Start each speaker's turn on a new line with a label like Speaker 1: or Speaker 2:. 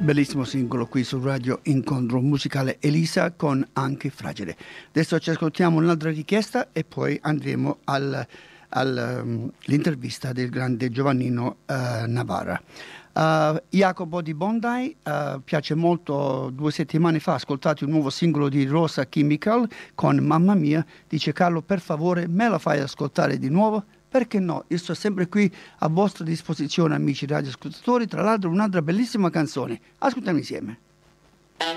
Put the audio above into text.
Speaker 1: Bellissimo singolo qui su Radio Incontro Musicale Elisa con Anche Fragile. Adesso ci ascoltiamo un'altra richiesta e poi andremo all'intervista del grande Giovannino Navarra. Jacopo di Bondi piace molto. 2 settimane fa ho ascoltato il nuovo singolo di Rosa Chemical con Mamma Mia. Dice: Carlo, per favore me lo fai ascoltare di nuovo? Perché no? Io sto sempre qui a vostra disposizione, amici radioascoltatori. Tra l'altro un'altra bellissima canzone. Ascoltiamo insieme.